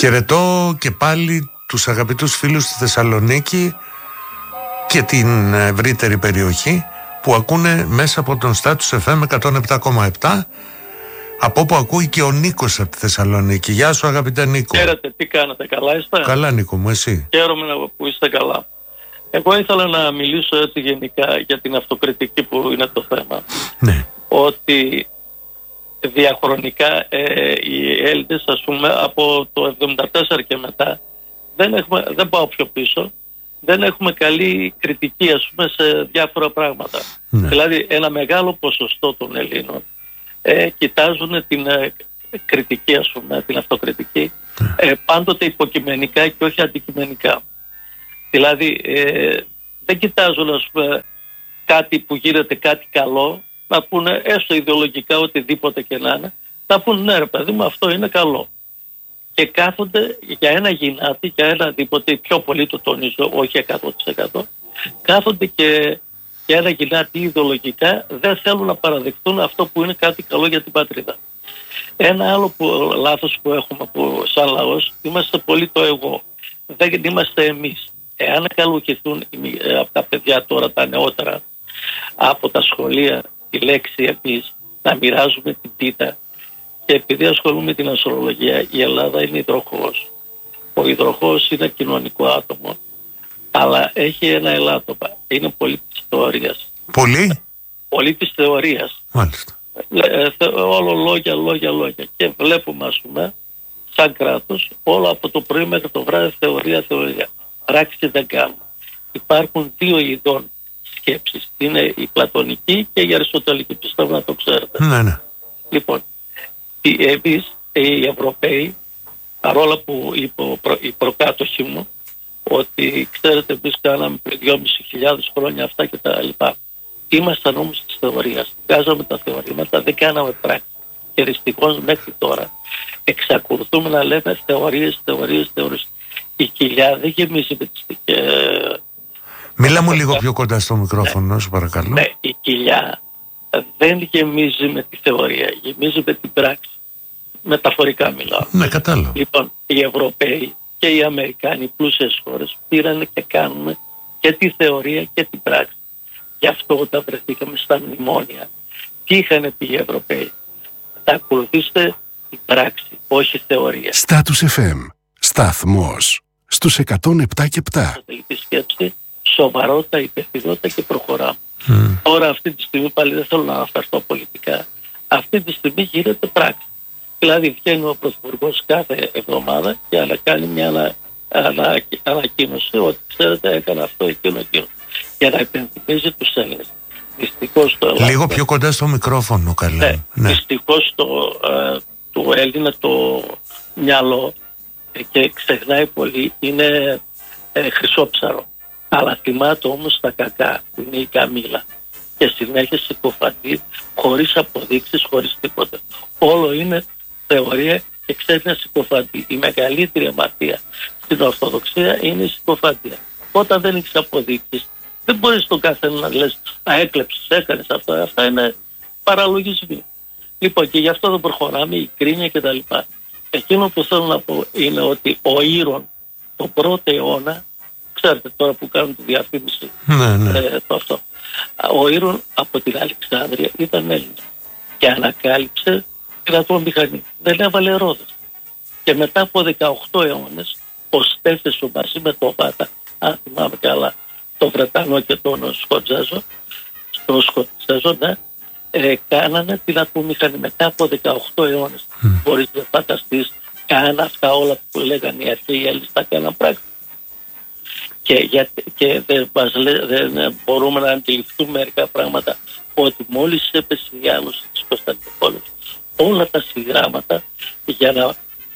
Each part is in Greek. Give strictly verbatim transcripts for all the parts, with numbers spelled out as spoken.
Χαιρετώ και πάλι τους αγαπητούς φίλους στη Θεσσαλονίκη και την ευρύτερη περιοχή που ακούνε μέσα από τον Status εφ εμ εκατόν επτά κόμμα επτά, από όπου ακούει και ο Νίκος από τη Θεσσαλονίκη. Γεια σου αγαπητέ Νίκο. Χαίρετε, τι κάνετε, καλά είστε? Καλά Νίκο μου, εσύ? Χαίρομαι που είστε καλά. Εγώ ήθελα να μιλήσω έτσι γενικά για την αυτοκριτική που είναι το θέμα. Ναι. Ότι διαχρονικά ε, οι Έλληνες, ας πούμε, από το εβδομήντα τέσσερα και μετά, δεν, έχουμε, δεν πάω πιο πίσω, δεν έχουμε καλή κριτική, ας πούμε, σε διάφορα πράγματα. Ναι. Δηλαδή ένα μεγάλο ποσοστό των Ελλήνων ε, κοιτάζουν την ε, κριτική, ας πούμε, την αυτοκριτική, ε, πάντοτε υποκειμενικά και όχι αντικειμενικά. Δηλαδή ε, δεν κοιτάζουν, ας πούμε, κάτι που γίνεται κάτι καλό, να πούνε έστω ιδεολογικά οτιδήποτε και να είναι, να πούνε ναι ρε παιδί μου αυτό είναι καλό. Και κάθονται για ένα γυνάτι, για ένα τίποτε, πιο πολύ το τονίζω, όχι εκατό τοις εκατό, κάθονται και για ένα γυνάτι ιδεολογικά δεν θέλουν να παραδεχτούν αυτό που είναι κάτι καλό για την πατρίδα. Ένα άλλο που, λάθος που έχουμε που, σαν λαός, είμαστε πολύ το εγώ. Δεν είμαστε εμείς. Εάν καλουχηθούν ε, από τα παιδιά τώρα, τα νεότερα, από τα σχολεία, τη λέξη εμείς, να μοιράζουμε την πίτα, και επειδή ασχολούμαι με την αστρολογία, η Ελλάδα είναι υδροχόος. Ο υδροχόος είναι κοινωνικό άτομο, αλλά έχει ένα ελάττωμα. Είναι πολύ της θεωρίας. Πολύ? Πολύ της θεωρίας. Μάλιστα. Ε, όλο λόγια, λόγια, λόγια. Και βλέπουμε, ας πούμε, σαν κράτος, όλο από το πρωί μέχρι το βράδυ θεωρία, θεωρία. Πράξη δεν κάνουμε. Υπάρχουν δύο ειδών σκέψεις. Είναι η πλατωνική και η αριστοτελική. Πιστεύω να το ξέρετε. Ναι, ναι. Λοιπόν, εμείς οι Ευρωπαίοι, παρόλα που είπε η προκάτοχή μου ότι ξέρετε εμείς κάναμε πριν δυόμισι χιλιάδες χρόνια αυτά και τα λοιπά, ήμασταν όμως της θεωρίας, βγάζαμε τα θεωρήματα, δεν κάναμε πράξη και δυστυχώς μέχρι τώρα εξακολουθούμε να λέμε θεωρίες, θεωρίες, θεωρίες. Η κοιλιά δεν γεμίζει με τις... Ε, Μίλα μου λίγο πιο κοντά στο μικρόφωνο, ναι, σου παρακαλώ. Ναι, η κοιλιά δεν γεμίζει με τη θεωρία, γεμίζει με την πράξη. Μεταφορικά μιλάω. Ναι, κατάλαβα. Λοιπόν, οι Ευρωπαίοι και οι Αμερικάνοι, οι πλούσιες χώρες, πήραν και κάνουν και τη θεωρία και την πράξη. Γι' αυτό όταν βρεθήκαμε στα μνημόνια, τι είχαν πει οι Ευρωπαίοι? Θα ακολουθήσετε την πράξη, όχι θεωρία. Status εφ εμ, σταθμός στους εκατόν επτά και επτά. Τη σκέψη, σοβαρότητα, υπευθυνότητα και προχωράμε. Mm. Τώρα αυτή τη στιγμή, πάλι δεν θέλω να αναφερθώ πολιτικά, αυτή τη στιγμή γίνεται πράξη. Δηλαδή βγαίνει ο Πρωθυπουργός κάθε εβδομάδα και ανακάνει μια ανα, ανα, ανακοίνωση ότι ξέρετε έκανε αυτό, εκείνο, εκείνο. Για να υπενθυμίζει τους Έλληνες. Δυστυχώς το Ελλάδα... Λίγο πιο κοντά στο μικρόφωνο, καλά. Ναι, ναι. Δυστυχώς το, ε, το Έλληνα το μυαλό ε, και ξεχνάει πολύ, είναι ε, χρυσόψαρο. Αλλά θυμάται όμως τα κακά που είναι η Καμήλα. Και συνέχεια συκοφαντεί χωρίς αποδείξεις, χωρίς τίποτα. Όλο είναι θεωρία και ξέρει να συκοφαντεί. Η μεγαλύτερη αμαρτία στην Ορθοδοξία είναι η συκοφαντία. Όταν δεν έχεις αποδείξεις, δεν μπορείς τον καθένα να λες «Α, έκλεψες, έκανες αυτά». Αυτά είναι παραλογισμοί. Λοιπόν, και γι' αυτό δεν προχωράμε, η κρίνια κτλ. Εκείνο που θέλω να πω είναι ότι ο Ήρων τον πρώτο αιώνα, ξέρετε τώρα που κάνουν τη διαφήμιση, ναι, ναι. Ε, το αυτό. Ο Ήρων από την Αλεξάνδρεια ήταν Έλληνα και ανακάλυψε την ατομομηχανή. Δεν έβαλε ρόδες. Και μετά από δεκαοκτώ αιώνες, ο Στέφεσο μαζί με τον Βάτα, αν θυμάμαι καλά, τον Βρετανό και τον Σκοτζέζο, τον Σκοτζέζο, ναι, ε, κάνανε την ατομομηχανή μετά από δεκαοκτώ αιώνες. Mm. Μπορείς να φανταστείς, κάνανε αυτά όλα που λέγανε οι αρχαίοι Έλληνες, τα κάναν πράξη. Και, για, και δεν, μας λέ, δεν μπορούμε να αντιληφθούμε μερικά πράγματα, ότι μόλις έπεσε η διάλωση της Κωνσταντινούπολης, όλα τα συγγράμματα για να,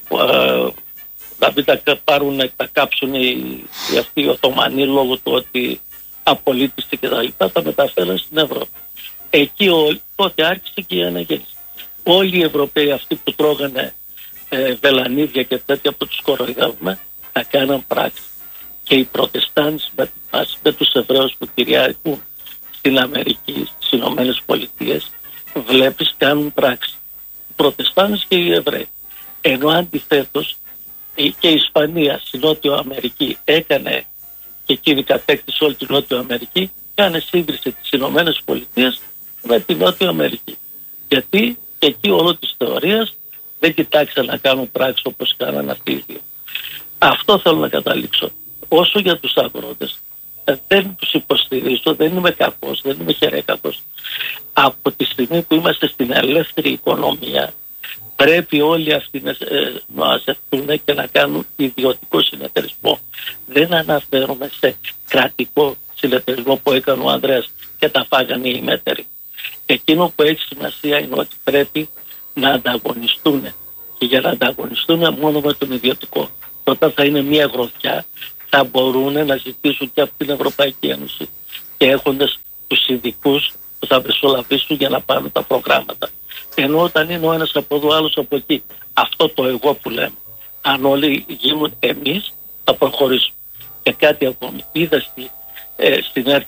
ε, να μην τα πάρουν, να τα κάψουν οι, οι αυτοί οι Οθωμανοί λόγω του ότι απολύτιστη και τα λοιπά, τα μεταφέραν στην Ευρώπη. Εκεί ο, τότε άρχισε και η αναγέννηση. Όλοι οι Ευρωπαίοι αυτοί που τρώγανε ε, βελανίδια και τέτοια που τους κοροϊδεύουμε, τα κάναν πράξη. Και οι Προτεστάντες με, με τους Εβραίους που κυριαρχούν στην Αμερική, στις Ηνωμένες Πολιτείες, βλέπεις κάνουν πράξη. Οι Προτεστάντες και οι Εβραίοι. Ενώ αντιθέτως και η Ισπανία στη Νότιο Αμερική έκανε και εκείνη κατέκτησε όλη τη Νότιο Αμερική, κάνε σύγκριση τις Ηνωμένες Πολιτείες με τη Νότιο Αμερική. Γιατί εκεί όλο της θεωρίας δεν κοιτάξαν να κάνουν πράξεις όπως κάναν αυτοί οι δύο. Αυτό θέλω να καταλήξω. Όσο για τους αγρότες, δεν τους υποστηρίζω, δεν είμαι κακός, δεν είμαι χερέκακος. Από τη στιγμή που είμαστε στην ελεύθερη οικονομία, πρέπει όλοι αυτοί να μαζευτούν και να κάνουν ιδιωτικό συνεταιρισμό. Δεν αναφέρομαι σε κρατικό συνεταιρισμό που έκανε ο Ανδρέας και τα φάγανε οι μέτεροι. Εκείνο που έχει σημασία είναι ότι πρέπει να ανταγωνιστούν. Και για να ανταγωνιστούν μόνο με τον ιδιωτικό. Όταν θα είναι μια γροθιά, θα μπορούν να ζητήσουν και από την Ευρωπαϊκή Ένωση και έχοντας τους ειδικούς που θα μεσολαβήσουν για να πάρουν τα προγράμματα. Ενώ όταν είναι ο ένας από εδώ, ο άλλος από εκεί, αυτό το εγώ που λέμε, αν όλοι γίνουν εμείς, θα προχωρήσουμε. Και κάτι ακόμη, είδα στη, ε, στην ερ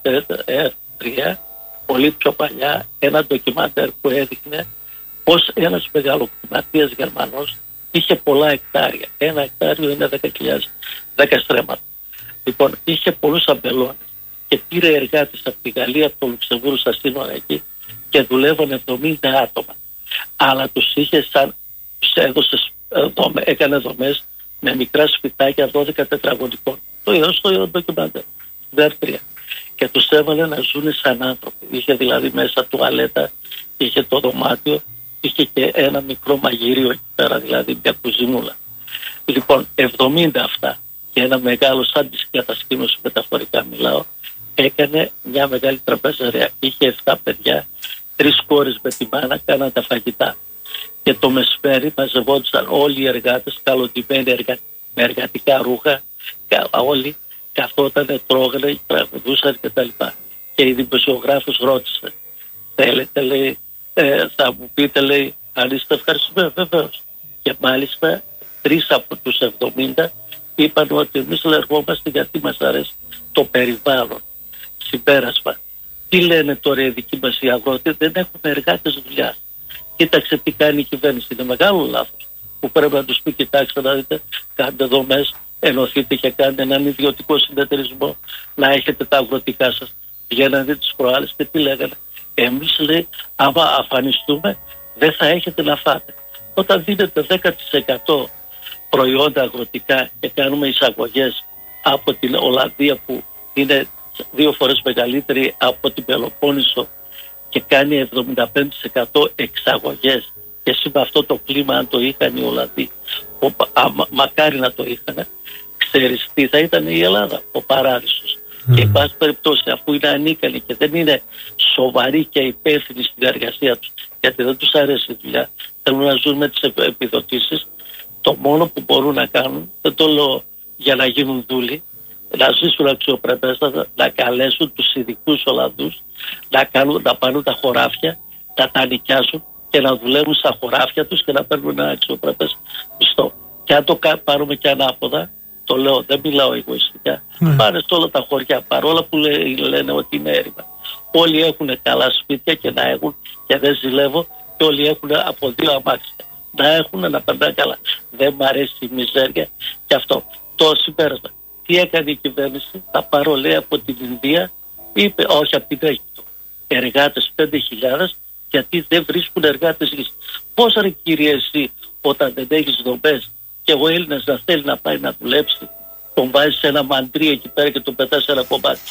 τρία πολύ πιο παλιά ένα ντοκιμαντέρ που έδειχνε πως ένας μεγαλοκτηματίας Γερμανός είχε πολλά εκτάρια. Ένα εκτάριο είναι δέκα χιλιάδες, δέκα στρέμματα. Λοιπόν, είχε πολλούς αμπελώνες και πήρε εργάτες από τη Γαλλία, από το Λουξεμβούργο στα σύνορα εκεί και δουλεύανε εβδομήντα άτομα. Αλλά τους είχε σαν, τους έδωσε, δόμε, έκανε δομές με μικρά σπιτάκια δώδεκα τετραγωνικών. Το είδα στο ντοκιμαντέρ, τρία. Και τους έβαλε να ζουν σαν άνθρωποι. Είχε δηλαδή μέσα τουαλέτα, είχε το δωμάτιο, είχε και ένα μικρό μαγειρίο εκεί πέρα, δηλαδή μια κουζινούλα. Λοιπόν, εβδομήντα αυτά και ένα μεγάλο, σαν της κατασκήνωση μεταφορικά μιλάω, έκανε μια μεγάλη τραπεζαρία. Είχε εφτά παιδιά, τρεις κόρες με τη μάνα, κάναν τα φαγητά. Και το μεσημέρι μαζευόντουσαν όλοι οι εργάτες, καλοντημένοι εργα... με εργατικά ρούχα, όλοι καθότανε, τρώγανε, τραγουδούσαν κτλ. Και η δημοσιογράφος ρώτησε, θέλετε, λέει, ε, θα μου πείτε, λέει, αν είστε ευχαριστημένοι, βεβαίως. Και μάλιστα τρεις από τους εβδομήντα είπαν ότι εμείς ερχόμαστε γιατί μας αρέσει το περιβάλλον. Συμπέρασμα. Τι λένε τώρα οι δικοί μας οι αγρότες, δεν έχουν εργάτες δουλειά. Κοίταξε τι κάνει η κυβέρνηση. Είναι μεγάλο λάθος που πρέπει να τους πει, κοιτάξτε να δείτε, κάντε δομές, ενωθείτε και κάντε έναν ιδιωτικό συνεταιρισμό, να έχετε τα αγροτικά σας. Βγαίνανε τις προάλλες και τι λέγανε. Εμείς, λέει, άμα αφανιστούμε δεν θα έχετε να φάτε. Όταν δίνετε δέκα τοις εκατό προϊόντα αγροτικά και κάνουμε εισαγωγές από την Ολλανδία που είναι δύο φορές μεγαλύτερη από την Πελοπόννησο και κάνει εβδομήντα πέντε τοις εκατό εξαγωγές, και εσύ με αυτό το κλίμα αν το είχαν οι Ολλανδοί, ο, α, μα, μακάρι να το είχαν, ξέρεις τι θα ήταν η Ελλάδα, ο παράδεισος. Mm. Και εν πάση περιπτώσει, αφού είναι ανίκανοι και δεν είναι σοβαροί και υπεύθυνοι στην εργασία τους, γιατί δεν τους αρέσει η δουλειά, θέλουν να ζουν με τις επιδοτήσεις, το μόνο που μπορούν να κάνουν, δεν το λέω για να γίνουν δούλοι, να ζήσουν αξιοπρεπέστατα, να καλέσουν τους ειδικούς Ολλανδούς, να, κάνουν, να πάρουν τα χωράφια, να τα νοικιάσουν και να δουλεύουν στα χωράφια τους και να παίρνουν ένα αξιοπρεπές μισθό. Και αν το πάρουμε και ανάποδα, το λέω, δεν μιλάω εγωιστικά, ναι. Πάνε σε όλα τα χωριά, παρόλα που λέ, λένε ότι είναι έρημα. Όλοι έχουν καλά σπίτια και να έχουν, και δεν ζηλεύω, και όλοι έχουν από δύο αμάξια. Να έχουν, να περνάνε καλά. Δεν μ' αρέσει η μιζέρια και αυτό. Το συμπέρασμα. Τι έκανε η κυβέρνηση, θα πάρω, λέει, από την Ινδία, είπε, όχι από την Αίγυπτο. Εργάτες πέντε χιλιάδες, γιατί δεν βρίσκουν εργάτες γης. Πώς, ρε κύριε, εσύ, όταν δεν έχεις δομές και ο Έλληνας να θέλει να πάει να δουλέψει, τον βάζει σε ένα μαντρί εκεί πέρα και τον πετάς σε ένα κομμάτι.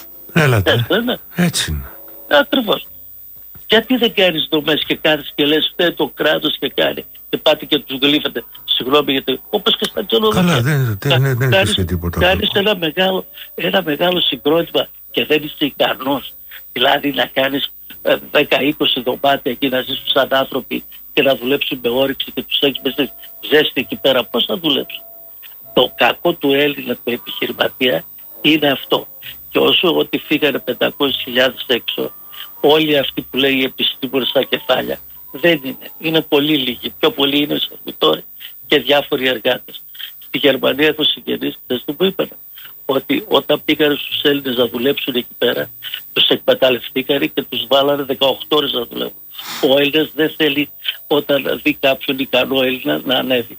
Έλατε. Έτσι είναι. Ακριβώς. Γιατί δεν κάνεις δομές και κάνεις και λες φταίει το κράτος και κάνει και πάτε και τους γλύφετε, συγγνώμη, γιατί όπως και στα ξενοδοχεία. Καλά, δεν, δεν, δεν, δεν κάνεις, τίποτα. Κάνεις ένα μεγάλο, ένα μεγάλο συγκρότημα και δεν είσαι ικανός. Δηλαδή να κάνεις δέκα είκοσι δωμάτια εκεί, να ζήσουν σαν άνθρωποι και να δουλέψουν με όρεξη και τους έχεις μέσα ζέστη εκεί πέρα. Πώς θα δουλέψουν? Το κακό του Έλληνα, του επιχειρηματία, είναι αυτό. Και όσο ότι φύγανε πεντακόσιες χιλιάδες έξω, όλοι αυτοί που λέει οι επιστήμονες στα κεφάλια, δεν είναι. Είναι πολύ λίγοι. Πιο πολλοί είναι σερβιτόροι και διάφοροι εργάτες. Στη Γερμανία έχω συγγενείς, δεν μου είπαν ότι όταν πήγανε στους Έλληνες να δουλέψουν εκεί πέρα, τους εκμεταλλευτήκανε και τους βάλανε δεκαοκτώ ώρες να δουλεύουν. Ο Έλληνας δεν θέλει όταν δει κάποιον ικανό Έλληνα να ανέβει.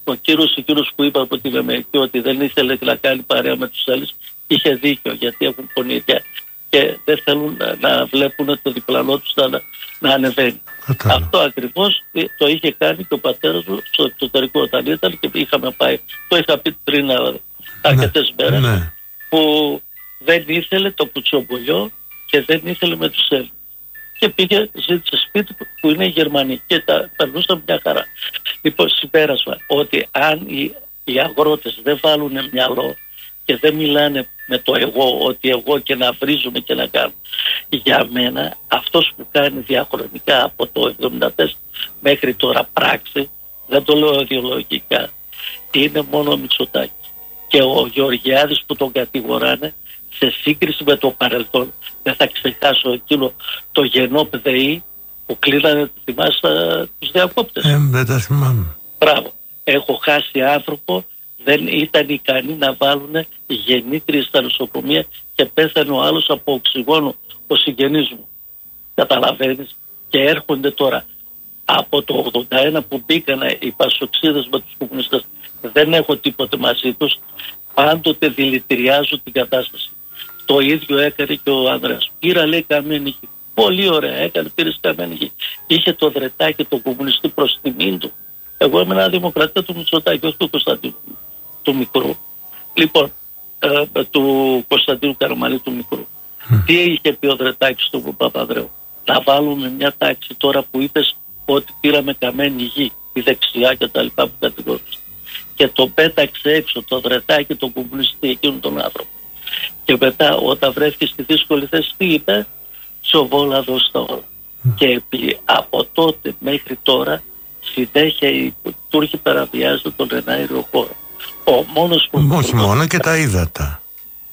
ο κύριος εκείνος που είπα από τη Αμερική ότι δεν ήθελε να κάνει παρέα με τους Έλληνες, είχε δίκιο, γιατί έχουν πονηριά και δεν θέλουν να, να βλέπουν το διπλανό τους να, να ανεβαίνει. Κατάλαβα. Αυτό ακριβώς το είχε κάνει και ο πατέρας μου στο εξωτερικό όταν ήταν και είχαμε πάει. Το είχα πει πριν αρκετές ναι, μέρες ναι. που δεν ήθελε το κουτσομπολιό και δεν ήθελε με τους Έλληνες. Και πήγε, ζήτησε σπίτι που είναι Γερμανοί και τα περνούσαν μια χαρά. Λοιπόν, συμπέρασμα ότι αν οι, οι αγρότες δεν βάλουν μυαλό και δεν μιλάνε με το εγώ, ότι εγώ και να βρίζουμε και να κάνουμε. Για μένα αυτός που κάνει διαχρονικά από το εβδομήντα τέσσερα μέχρι τώρα πράξη, δεν το λέω ιδεολογικά, είναι μόνο ο Μητσοτάκης. Και ο Γεωργιάδης που τον κατηγοράνε σε σύγκριση με το παρελθόν, δεν θα ξεχάσω εκείνο το γενόπ ΔΕΗ που κλείνανε, θυμάσαι, τους διακόπτες. Ε, δεν τα θυμάμαι. Μπράβο. Έχω χάσει άνθρωπο, δεν ήταν ικανοί να βάλουν γεννήτριες στα νοσοκομεία και πέθανε ο άλλος από οξυγόνο, ο συγγενής μου. Καταλαβαίνεις. Και έρχονται τώρα από το ογδόντα ένα που μπήκανε οι πασοξίδες με τους κομμουνιστές. Δεν έχω τίποτε μαζί τους. Πάντοτε δηλητηριάζω την κατάσταση. Το ίδιο έκανε και ο Ανδρέας. Πήρα, λέει, καμένη γη. Πολύ ωραία έκανε, πήρες καμένη γη. Είχε το Δρετάκι, τον κομμουνιστή προς τιμήν του. Εγώ είμαι ένα δημοκρατία του Μητσοτάκη, όχι του Κωνσταντίνου του Μικρού. Λοιπόν, ε, του Κωνσταντίνου Καραμανλή του Μικρού. Mm. Τι είχε πει ο Δρετάκης στον Παπανδρέου? Να βάλουμε μια τάξη τώρα που είπες ότι πήραμε καμένη γη, η δεξιά και τα λοιπά που κατηγορούσε. Και το πέταξε έξω το Δρετάκι, τον κομμουνιστή, εκείνον τον άνθρωπο. Και μετά όταν βρέθηκε στη δύσκολη θέση, τι είπε? Τσοβόλα δώσ' τα όλα. Mm. Και επί, από τότε μέχρι τώρα συνέχεια οι Τούρκοι παραβιάζουν τον εναέριο χώρο. Ο μόνος που... Όχι μόνο και τα ύδατα.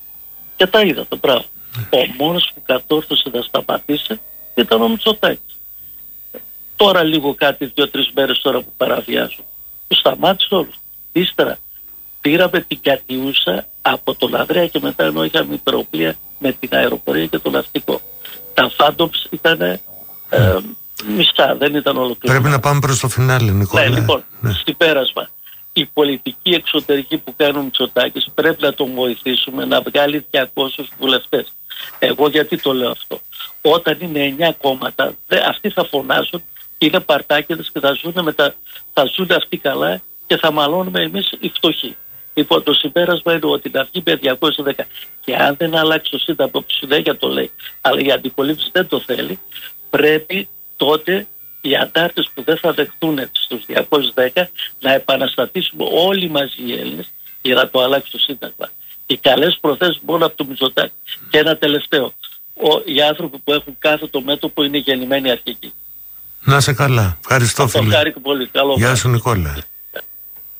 Και τα ύδατα, μπράβο. Mm. Ο μόνος που κατόρθωσε να σταματήσει ήταν ο Μητσοτάκης. Τώρα λίγο κάτι, δύο-τρεις μέρες τώρα που παραβιάζουν. Του σταμάτησε όλους. Ύστερα πήραμε την Κατιούσα από τον Ανδρέα και μετά, ενώ είχαμε υπεροπλία με την αεροπορία και το ναυτικό. Τα Φάντομς ήταν ε, ε, μισά, δεν ήταν ολοκληρωμένα. Πρέπει να πάμε προς το φινάλι, Νικόλα. Ναι, λοιπόν, ναι. Στην πέρασμα, η πολιτική εξωτερική που κάνει ο Μητσοτάκης πρέπει να τον βοηθήσουμε να βγάλει διακόσιους βουλευτές. Εγώ γιατί το λέω αυτό? Όταν είναι εννιά κόμματα, δε, αυτοί θα φωνάζουν, είναι παρτάκιδες και θα ζουν, μετα, θα ζουν αυτοί καλά και θα μαλώνουμε εμείς οι φτωχοί. Λοιπόν, το συμπέρασμα είναι ότι να βγει με διακόσια δέκα και αν δεν αλλάξει το Σύνταγμα, που συνέχεια το λέει, αλλά η αντιπολίτευση δεν το θέλει, πρέπει τότε οι αντάρτες που δεν θα δεχτούν στους διακόσια δέκα να επαναστατήσουμε όλοι μαζί οι Έλληνες για να το αλλάξει το Σύνταγμα. Οι καλές προθέσεις μόνο από το Μητσοτάκη. Και ένα τελευταίο. Ο, οι άνθρωποι που έχουν κάθε το μέτωπο είναι γεννημένοι αρχικοί. Να σε καλά. Ευχαριστώ, φίλε. Πολύ. Καλό Γεια σου, Νικόλα.